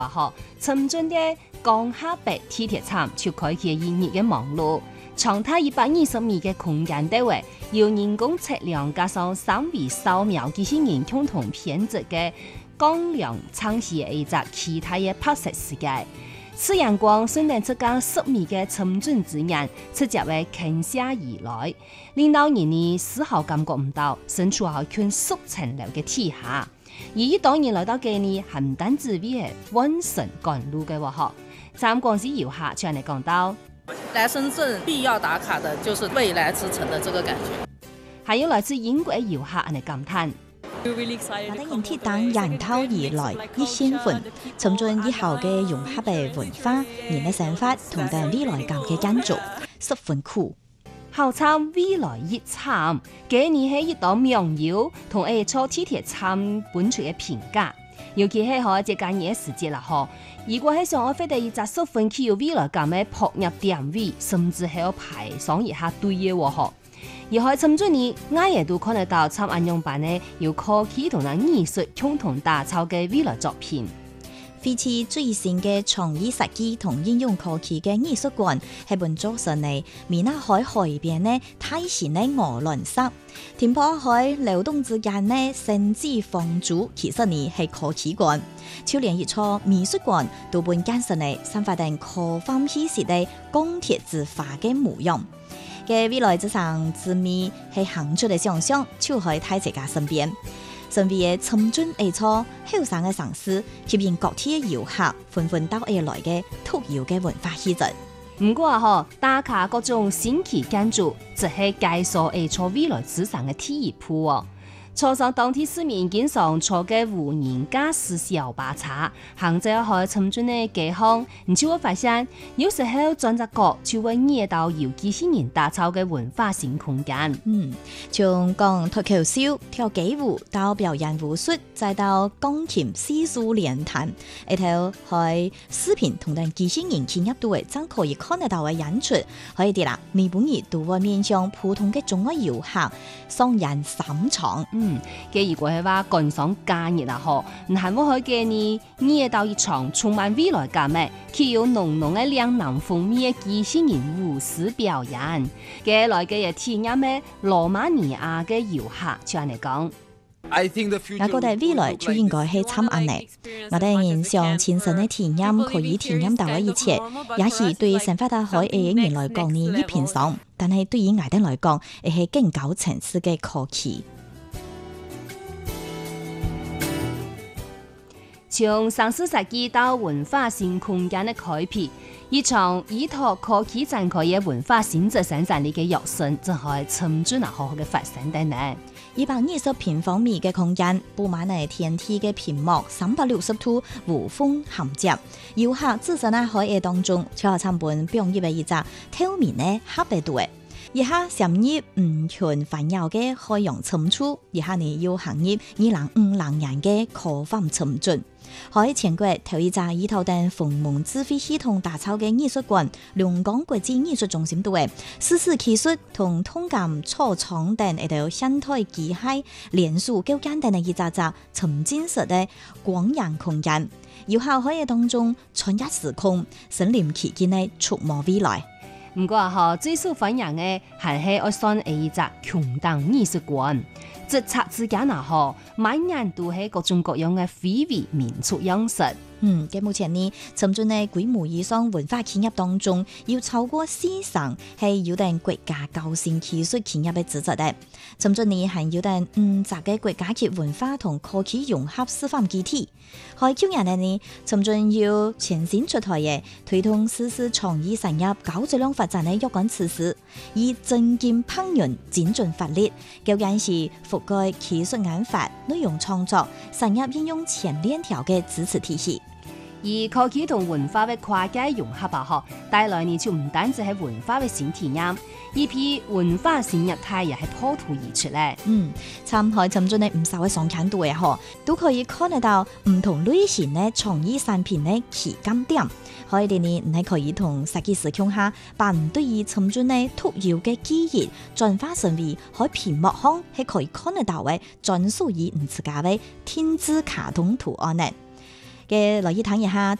深圳的江夏北地鐵站就開啟營業嘅網路，長達120米嘅空間單位，由人工測量加上3D掃描機器人共同編織嘅光亮창視嘅一隻其他嘅拍攝世界。此陽光雖然只間10米嘅深圳之眼，直接為傾瀉而來，令到人哋絲毫感覺唔到身處喺圈縮層樓嘅地下。而一當然來到嘅呢，係唔單止為係溫順趕路嘅喎，參觀時遊客就嚟講到， 來深圳必要打卡的就是未來之城的這個感覺。 還有來自英國嘅遊客嚟感嘆。 我哋人鐵等人頭而來，一興奮，沉進以後嘅融合嘅文化、人嘅想法同埋未來感嘅建築，十分酷。 號稱未來一站，今年係一檔名謠同坐地鐵站本出嘅評價，尤其係喺這間嘢時節啦嗬。如果喺上海飛地一隻十分具有未來感嘅撲入點位，甚至係要排上一下隊嘅喎嗬。而喺深圳呢，我亦都看得到參安用版呢，由科技同埋藝術共同打造嘅未來作品。 非次最新嘅創意設計同應用科技嘅藝術館，係本作上嚟米那海海邊呢，大型嘅鵝卵石，填破海流動之間呢，甚至放逐，其實呢係科技館。就連一座美術館都本間上嚟散發定科幻氣息嘅鋼鐵之花嘅模樣。嘅未來之上之美係行出嚟想象，就喺大家身邊。身邊嘅深圳一座後生嘅城市，吸引各地嘅遊客紛紛到而來嘅特有嘅文化氣質。 唔過打卡各種新奇建築，只係介紹一座未來之上嘅第一步哦。坐上當地市民經常坐嘅無人駕駛小巴車，行走喺深圳嘅街巷，你就會發現，有時候轉隻角就會惹到由機器人打造嘅文化新空間。 從講脫口秀、跳街舞到表演武術，再到鋼琴、藝術聯彈，一頭喺視頻同等機器人嵌入到嘅，真可以看得到嘅演出，可以啲啦。每本日都會面向普通嘅中外遊客，雙人三場。 嘅如果係話趕上假日啦嗬，唔係我去嘅呢，惹到一場充滿未來感嘅，具有濃濃嘅嶺南風味嘅機器人舞獅表演。嘅來嘅嘢體驗嘅羅馬尼亞嘅遊客就係嚟講， 我覺得未來就應該係參安嘅。我哋人上親身嘅體驗可以體驗到嘅一切，也是對生活喺海嘅人來講呢一片爽，但係對於我哋來講，亦係更高層次嘅科技。 從上世紀到文化新空間的開闢，一場依託科技展開嘅文化新質生產力嘅躍升，正係深圳好好嘅發生緊呢。 120平方米嘅空間，佈滿係天梯嘅屏幕，360度無縫銜接，遊客置身喺海嘅當中，就係參觀表演嘅一隻透明嘅黑白度嘅。一下陷入唔全煩擾嘅海洋深處，一下呢要行入2050年嘅科幻沉圳。喺全國頭一隻以頭等鴻蒙智慧系統打造嘅藝術館，龍崗國際藝術中心度嘅實時技術同通感錯廠等一道現代機械連數較簡單嘅一隻沉浸式嘅廣陽空間，遊客可以當中穿越時空，身臨其境嘅觸摸未來。 唔過最受歡迎嘅係喺愛上一隻強大藝術館，即冊之間每年都係各種各樣嘅非遺民俗樣式。 嘅目前呢，深圳嘅規模以上文化企業當中，要超過40成係有定國家高新技術企業嘅資質嘅。深圳呢係有定50個國家級文化同科技融合示範基地。喺今年呢，深圳要全新出台嘅推動實施創意產業高質量發展嘅若干措施，以增進烹飪精準法律，究竟是覆蓋技術研發、內容創作、產業應用全鏈條嘅支持體系。 而科技同文化嘅跨界融合帶來呢就唔單止係文化嘅新體驗，一批文化新業態也係破土而出咧。 參海深圳嘅唔少嘅商場度嘅都可以看得到唔同類型嘅創意產品嘅旗艦店。可以哋呢，你可以同設計師傾下，把唔對於深圳嘅特有嘅記憶轉化成為喺屏幕上係可以看得到嘅專屬於唔自家嘅天字卡通圖案咧。 嘅來去睇一下